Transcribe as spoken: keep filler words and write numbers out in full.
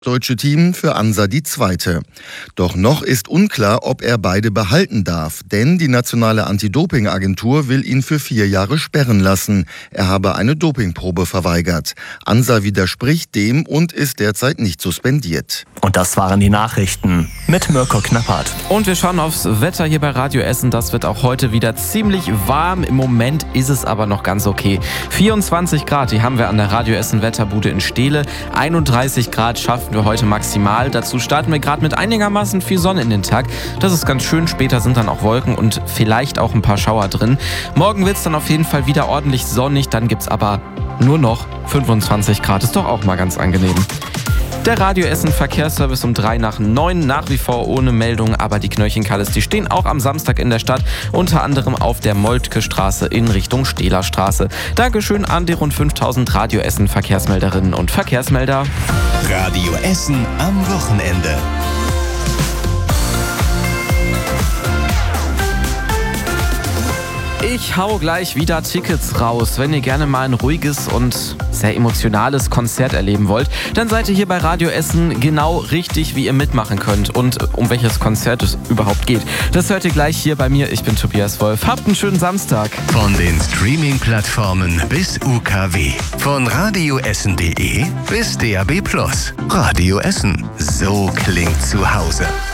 Deutsche Team für Ansa die zweite. Doch noch ist unklar, ob er beide behalten darf, denn die nationale Anti-Doping-Agentur will ihn für vier Jahre sperren lassen. Er habe eine Dopingprobe verweigert. Ansa widerspricht dem und ist derzeit nicht suspendiert. Und das waren die Nachrichten mit Mirko Knappert. Und wir schauen aufs Wetter hier bei Radio Essen. Das wird auch heute wieder ziemlich warm. Im Moment ist es aber noch ganz okay. vierundzwanzig Grad, die haben wir an der Radio Essen Wetterbude in Steele. einunddreißig Grad schaffen wir heute maximal. Dazu starten wir gerade mit einigermaßen viel Sonne in den Tag. Das ist ganz schön. Später sind dann auch Wolken und vielleicht auch ein paar Schauer drin. Morgen wird es dann auf jeden Fall wieder ordentlich sonnig. Dann gibt es aber nur noch fünfundzwanzig Grad. Ist doch auch mal ganz angenehm. Der Radio Essen Verkehrsservice um drei nach neun, nach wie vor ohne Meldung, aber die Knöllchenkalles, die stehen auch am Samstag in der Stadt, unter anderem auf der Moltke Straße in Richtung Steeler Straße. Dankeschön an die rund fünftausend Radio Essen Verkehrsmelderinnen und Verkehrsmelder. Radio Essen am Wochenende. Ich hau gleich wieder Tickets raus. Wenn ihr gerne mal ein ruhiges und sehr emotionales Konzert erleben wollt, dann seid ihr hier bei Radio Essen genau richtig, wie ihr mitmachen könnt und um welches Konzert es überhaupt geht. Das hört ihr gleich hier bei mir. Ich bin Tobias Wolf. Habt einen schönen Samstag. Von den Streaming-Plattformen bis U K W. Von radioessen punkt de bis D A B plus. Radio Essen. So klingt zu Hause.